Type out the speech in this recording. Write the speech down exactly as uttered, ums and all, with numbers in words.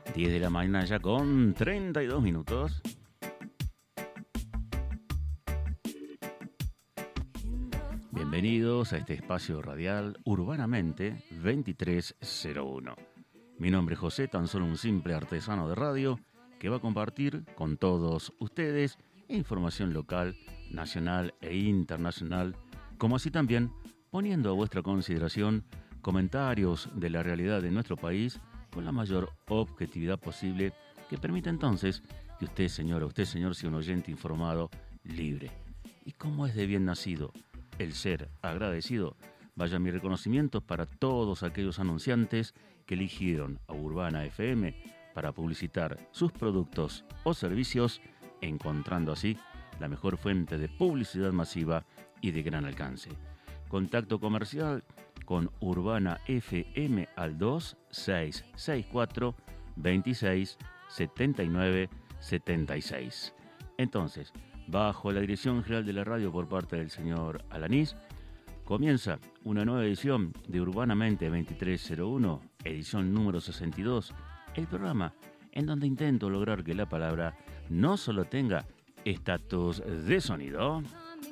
diez de la mañana ya con treinta y dos minutos. Bienvenidos a este espacio radial Urbanamente veintitrés cero uno. Mi nombre es José, tan solo un simple artesano de radio que va a compartir con todos ustedes información local, nacional e internacional, como así también poniendo a vuestra consideración comentarios de la realidad de nuestro país con la mayor objetividad posible, que permita entonces que usted, señora, usted, señor, sea un oyente informado, libre. Y como es de bien nacido el ser agradecido, vaya mi reconocimiento para todos aquellos anunciantes que eligieron a Urbana F M para publicitar sus productos o servicios, encontrando así la mejor fuente de publicidad masiva y de gran alcance. Contacto comercial con Urbana F M al dos seis seis cuatro, veintiséis, setenta y nueve, setenta y seis. Entonces, bajo la dirección general de la radio por parte del señor Alanís, comienza una nueva edición de Urbanamente veintitrés cero uno, edición número sesenta y dos, el programa en donde intento lograr que la palabra no solo tenga estatus de sonido,